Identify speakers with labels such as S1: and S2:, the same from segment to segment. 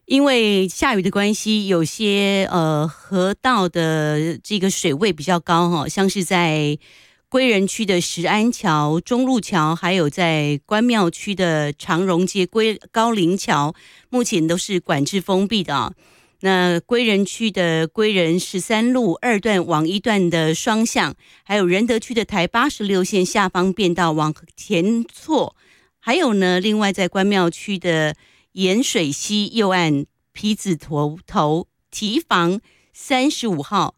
S1: 因为下雨的关系，有些河道的这个水位比较高哈，像是在归仁区的石安桥、中路桥，还有在关庙区的长荣街高陵桥，目前都是管制封闭的啊。那归仁区的归仁13路2段往1段的双向，还有仁德区的台86线下方变道往前错，还有呢，另外在关庙区的盐水溪右岸皮子头堤防35号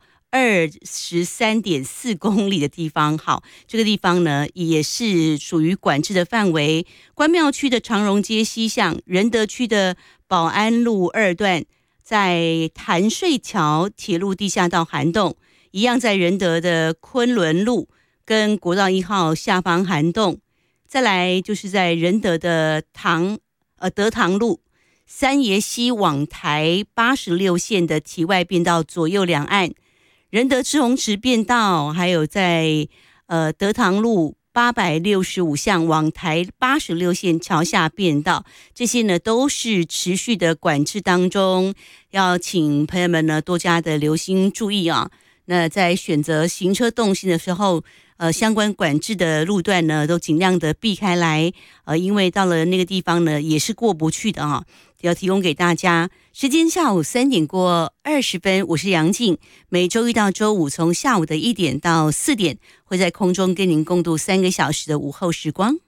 S1: 23.4公里的地方，好，这个地方呢也是属于管制的范围。关庙区的长荣街西向，仁德区的保安路2段，在潭水桥铁路地下道涵洞，一样在仁德的昆仑路跟国道1号下方涵洞，再来就是在仁德的德堂路三爷溪往台86线的堤外变道左右两岸，仁德赤红池变道，还有在德堂路865巷往台86线桥下变道，这些呢都是持续的管制当中，要请朋友们呢多加的留心注意啊。那在选择行车动线的时候，相关管制的路段呢都尽量的避开来，因为到了那个地方呢也是过不去的啊。要提供给大家，时间下午3点过20分，我是杨静，每周一到周五从下午的1点到4点，会在空中跟您共度3个小时的午后时光。